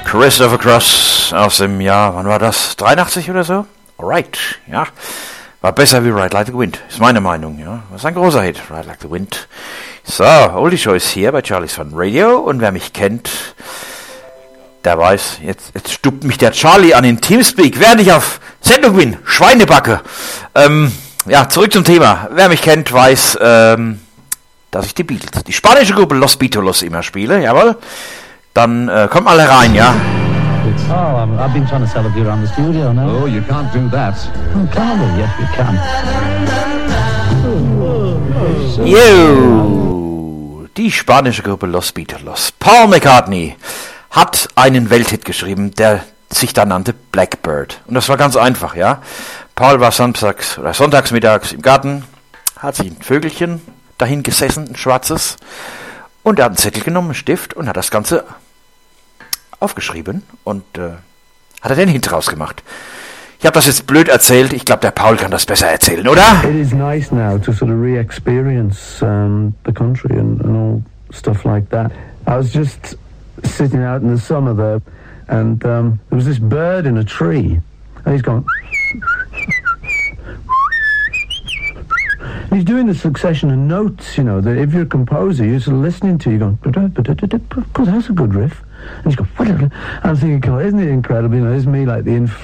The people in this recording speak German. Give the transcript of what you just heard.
Christopher Cross aus dem Jahr, wann war das? 83 oder so? Alright, ja. War besser wie Ride Like the Wind, ist meine Meinung, ja. Das ist ein großer Hit, Ride Like the Wind. So, Oldie Choice hier bei Charlie's Fun Radio. Und wer mich kennt, der weiß, jetzt stupt mich der Charlie an den Teamspeak, während ich auf Sendung bin. Schweinebacke. Ja, zurück zum Thema. Wer mich kennt, weiß, dass ich die Beatles, die spanische Gruppe Los Beatles immer spiele, jawohl. Dann kommt mal herein, ja. Oh, I've been trying to sell it around the studio now. Oh, you can't do that. Oh, can we? Yes, we can. Yo, die spanische Gruppe Los Beatles. Paul McCartney hat einen Welthit geschrieben, der sich da nannte Blackbird. Und das war ganz einfach, ja. Paul war sonntags mittags im Garten, hat sich ein Vögelchen dahin gesessen, ein schwarzes, und er hat einen Zettel genommen, einen Stift, und hat das Ganze aufgeschrieben und hat er den Hint rausgemacht. Ich habe das jetzt blöd erzählt, ich glaube, der Paul kann das besser erzählen, oder? It is nice now to sort of re-experience the country and all stuff like that. I was just sitting out in the summer there, and there was this bird in a tree, and he's going... He's doing the succession of notes, you know, that if you're a composer, you're sort of listening to, you're going, God, that's a good riff. And he's going, I'm thinking, God, isn't it incredible? You know, it's me like the